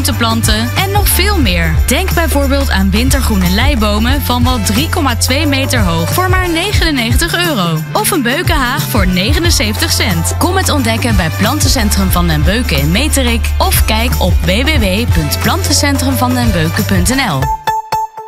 groenteplanten en nog veel meer. Denk bijvoorbeeld aan wintergroene leibomen van wel 3,2 meter hoog voor maar €99. Of een beukenhaag voor 79 cent. Kom het ontdekken bij Plantencentrum Van den Beuken in Meterik of kijk op www.plantencentrumvandenbeuken.nl.